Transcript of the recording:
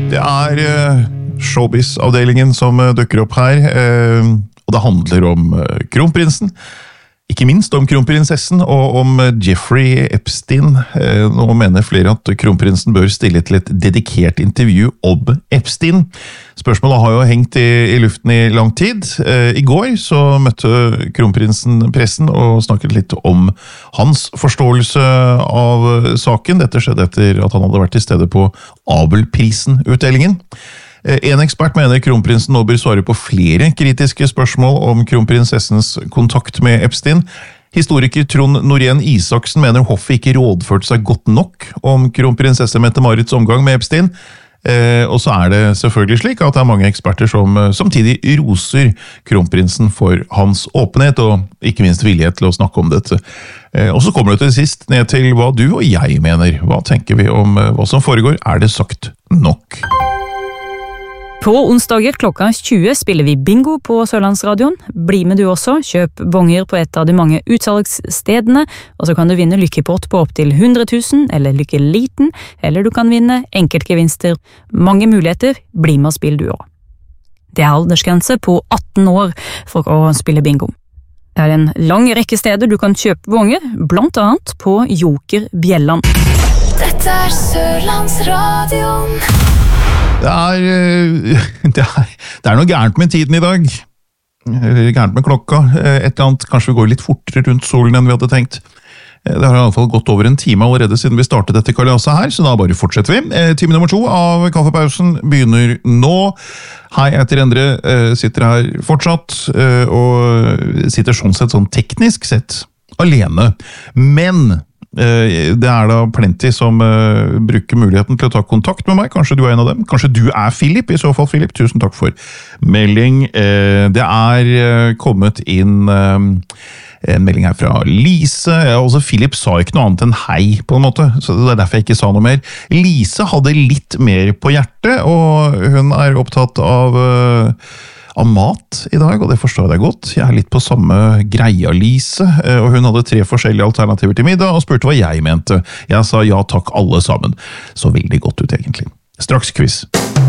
Det showbiz-avdelingen som dukker opp her, og det handler om kronprinsen, ikke minst om kronprinsessen og om Jeffrey Epstein. Nå mener flere at kronprinsen bør stille til et dedikert intervju om Epstein. Spørsmålet har jo hengt i luften i lang tid. I går så møtte kronprinsen pressen og snakket litt om hans forståelse av saken. Dette skjedde etter at han hadde vært til stede på Abelprisen-utdelingen. En ekspert mener kronprinsen nå bør svare på flere kritiske spørsmål om kronprinsessens kontakt med Epstein. Historiker Trond Norén Isaksen mener hoffet ikke rådførte seg godt nok om kronprinsesse Mette-Marits omgang med Epstein. Og så det selvfølgelig slik at det mange eksperter som samtidig roser kronprinsen for hans åpenhet og ikke minst villighet til å snakke om dette. Og så kommer det til sist ned til hva du og jeg mener. Hva tenker vi om hva som foregår? Det sagt nok? På onsdager klokka 20 spiller vi bingo på Sørlandsradion. Bli med du også, kjøp bonger på et av de mange utsalgsstedene, og så kan du vinne lykkepott på opp til 100 000, eller lykkeliten, eller du kan vinne enkeltgevinster. Mange muligheter, bli med og spill du også. Det aldersgrense på 18 år for å spille bingo. Det en lang rekke steder du kan kjøpe bonger, blant annet på Joker Bjelland. Dette Sørlandsradion. Det noe gærent med tiden i dag. Eller gærent med klokka. Et eller annet, kanskje vi går litt fortere rundt solen enn vi hadde tenkt. Det har i alle fall gått over en time allerede siden vi startet dette kalaset her, så da bare fortsetter vi. Time nummer 2 av kaffepausen begynner nå. Hei, jeg heter Endre, sitter her fortsatt, og sitter sånn teknisk sett alene. Men det da plenty som bruker muligheten til å ta kontakt med meg. Kanskje du en av dem. Kanskje du Philip. I så fall, Philip, tusen takk for melding. Det kommet inn en melding her fra Lise. Også Philip sa ikke noe annet enn hei, på en måte. Så det derfor jeg ikke sa noe mer. Lise hadde litt mer på hjertet, og hun opptatt av mat i dag, og det forstår jeg godt. Jeg litt på samme greia, Lise, og hun hadde 3 forskjellige alternativer til middag, og spurte hva jeg mente. Jeg sa ja takk alle sammen. Så veldig godt ut egentlig. Straks quiz.